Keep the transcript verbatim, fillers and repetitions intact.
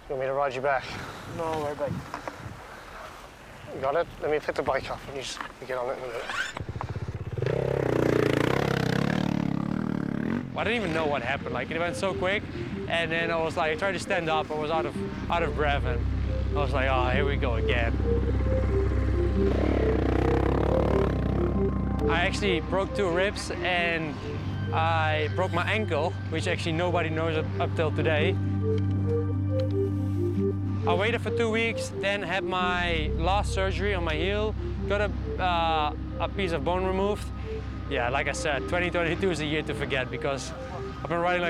You want me to ride you back? No, we're back. You got it? Let me pick the bike up and you just you get on it in a minute. I didn't even know what happened. Like, it went so quick, and then I was like, I tried to stand up. I was out of out of breath, and I was like, oh, here we go again. I actually broke two ribs, and I broke my ankle, which actually nobody knows up, up till today. I waited for two weeks, then had my last surgery on my heel, got a, uh, a piece of bone removed. Yeah, like I said, twenty twenty-two is a year to forget because I've been riding like